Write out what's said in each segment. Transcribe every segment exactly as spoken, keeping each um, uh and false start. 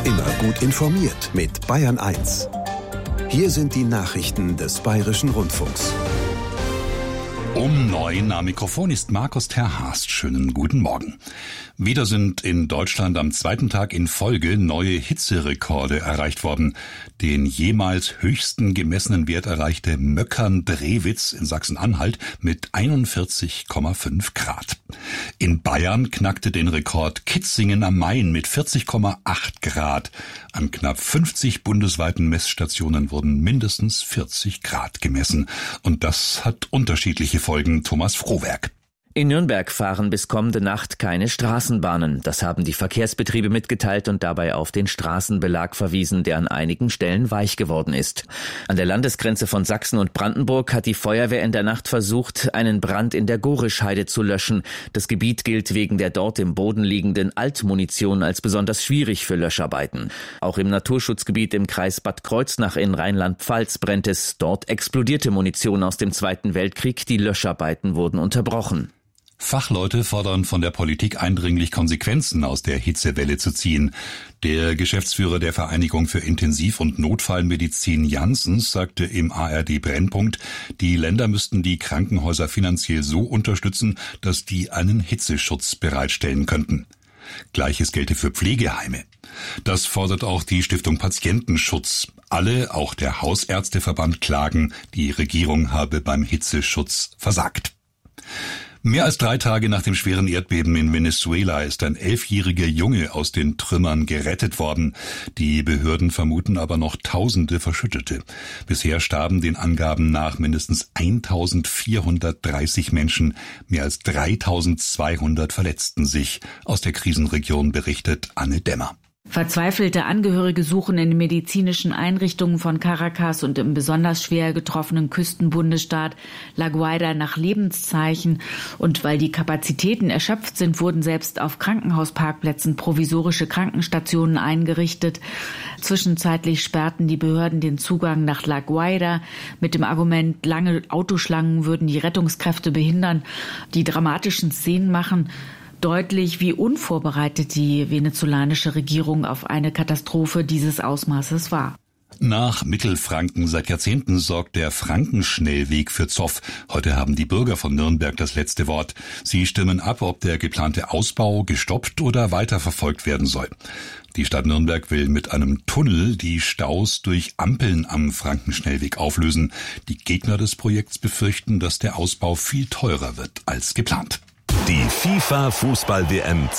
Immer gut informiert mit Bayern eins. Hier sind die Nachrichten des Bayerischen Rundfunks. Um neun am Mikrofon ist Markus Terhast. Schönen guten Morgen. Wieder sind in Deutschland am zweiten Tag in Folge neue Hitzerekorde erreicht worden. Den jemals höchsten gemessenen Wert erreichte Möckern-Drewitz in Sachsen-Anhalt mit einundvierzig Komma fünf Grad. In Bayern knackte den Rekord Kitzingen am Main mit vierzig Komma acht Grad. An knapp fünfzig bundesweiten Messstationen wurden mindestens vierzig Grad gemessen. Und das hat unterschiedliche Folgen. Thomas Frohwerk. In Nürnberg fahren bis kommende Nacht keine Straßenbahnen. Das haben die Verkehrsbetriebe mitgeteilt und dabei auf den Straßenbelag verwiesen, der an einigen Stellen weich geworden ist. An der Landesgrenze von Sachsen und Brandenburg hat die Feuerwehr in der Nacht versucht, einen Brand in der Gorischheide zu löschen. Das Gebiet gilt wegen der dort im Boden liegenden Altmunition als besonders schwierig für Löscharbeiten. Auch im Naturschutzgebiet im Kreis Bad Kreuznach in Rheinland-Pfalz brennt es. Dort explodierte Munition aus dem Zweiten Weltkrieg. Die Löscharbeiten wurden unterbrochen. Fachleute fordern von der Politik eindringlich, Konsequenzen aus der Hitzewelle zu ziehen. Der Geschäftsführer der Vereinigung für Intensiv- und Notfallmedizin Janssens sagte im A R D Brennpunkt, die Länder müssten die Krankenhäuser finanziell so unterstützen, dass die einen Hitzeschutz bereitstellen könnten. Gleiches gelte für Pflegeheime. Das fordert auch die Stiftung Patientenschutz. Alle, auch der Hausärzteverband, klagen, die Regierung habe beim Hitzeschutz versagt. Mehr als drei Tage nach dem schweren Erdbeben in Venezuela ist ein elfjähriger Junge aus den Trümmern gerettet worden. Die Behörden vermuten aber noch Tausende Verschüttete. Bisher starben den Angaben nach mindestens eintausendvierhundertdreißig Menschen. Mehr als dreitausendzweihundert verletzten sich. Aus der Krisenregion berichtet Anne Dämmer. Verzweifelte Angehörige suchen in den medizinischen Einrichtungen von Caracas und im besonders schwer getroffenen Küstenbundesstaat La Guaira nach Lebenszeichen. Und weil die Kapazitäten erschöpft sind, wurden selbst auf Krankenhausparkplätzen provisorische Krankenstationen eingerichtet. Zwischenzeitlich sperrten die Behörden den Zugang nach La Guaira mit dem Argument, lange Autoschlangen würden die Rettungskräfte behindern. Die dramatischen Szenen machen deutlich, wie unvorbereitet die venezolanische Regierung auf eine Katastrophe dieses Ausmaßes war. Nach Mittelfranken seit Jahrzehnten sorgt der Frankenschnellweg für Zoff. Heute haben die Bürger von Nürnberg das letzte Wort. Sie stimmen ab, ob der geplante Ausbau gestoppt oder weiterverfolgt werden soll. Die Stadt Nürnberg will mit einem Tunnel die Staus durch Ampeln am Frankenschnellweg auflösen. Die Gegner des Projekts befürchten, dass der Ausbau viel teurer wird als geplant. Die FIFA-Fußball-W M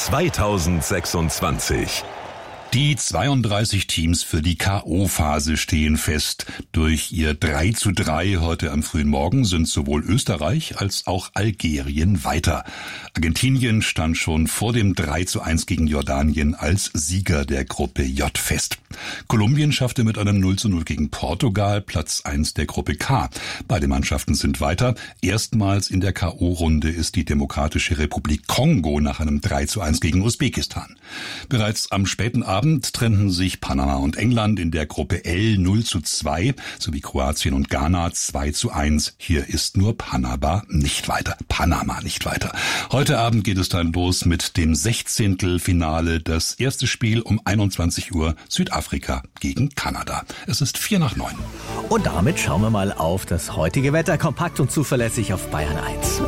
zweitausendsechsundzwanzig. Die zweiunddreißig Teams für die K O-Phase stehen fest. Durch ihr drei zu drei heute am frühen Morgen sind sowohl Österreich als auch Algerien weiter. Argentinien stand schon vor dem drei zu eins gegen Jordanien als Sieger der Gruppe J fest. Kolumbien schaffte mit einem null zu null gegen Portugal Platz eins der Gruppe K. Beide Mannschaften sind weiter. Erstmals in der K O-Runde ist die Demokratische Republik Kongo nach einem drei zu eins gegen Usbekistan. Bereits am späten Abend Abend trennten sich Panama und England in der Gruppe L null zu zwei sowie Kroatien und Ghana zwei zu eins. Hier ist nur Panama nicht weiter. Panama nicht weiter. Heute Abend geht es dann los mit dem Sechzehntelfinale. Das erste Spiel um einundzwanzig Uhr Südafrika gegen Kanada. Es ist vier nach neun. Und damit schauen wir mal auf das heutige Wetter. Kompakt und zuverlässig auf Bayern eins.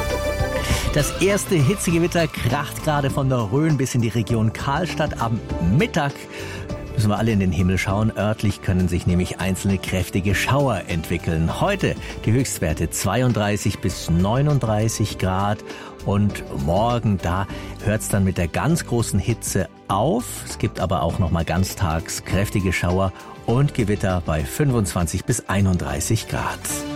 Das erste Hitzegewitter kracht gerade von der Rhön bis in die Region Karlstadt. Am Mittag müssen wir alle in den Himmel schauen. Örtlich können sich nämlich einzelne kräftige Schauer entwickeln. Heute die Höchstwerte zweiunddreißig bis neununddreißig Grad. Und morgen, da hört es dann mit der ganz großen Hitze auf. Es gibt aber auch noch mal ganztags kräftige Schauer und Gewitter bei fünfundzwanzig bis einunddreißig Grad.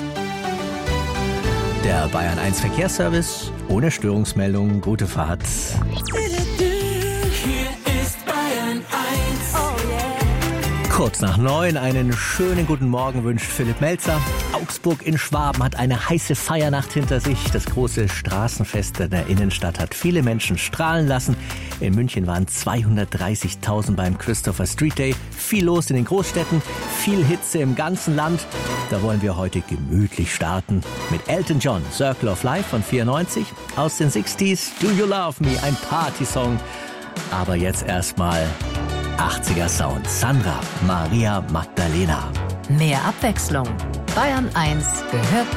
Der Bayern eins Verkehrsservice ohne Störungsmeldung. Gute Fahrt. Kurz nach neun, einen schönen guten Morgen wünscht Philipp Melzer. Augsburg in Schwaben hat eine heiße Feiernacht hinter sich. Das große Straßenfest in der Innenstadt hat viele Menschen strahlen lassen. In München waren zweihundertdreißigtausend beim Christopher Street Day. Viel los in den Großstädten, viel Hitze im ganzen Land. Da wollen wir heute gemütlich starten mit Elton John, Circle of Life von vierundneunzig. Aus den sechziger. Do You Love Me, ein Partysong. Aber jetzt erstmal achtziger Sound. Sandra Maria Magdalena. Mehr Abwechslung. Bayern eins gehört